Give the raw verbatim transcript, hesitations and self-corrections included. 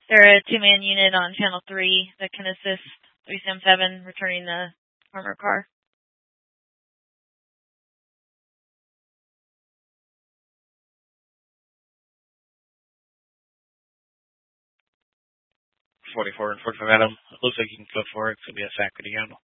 Is there a two-man unit on channel three that can assist three seven seven returning the armored car? forty-four and forty-five, Adam. It looks like you can go for it. It's going to be a Sacramento.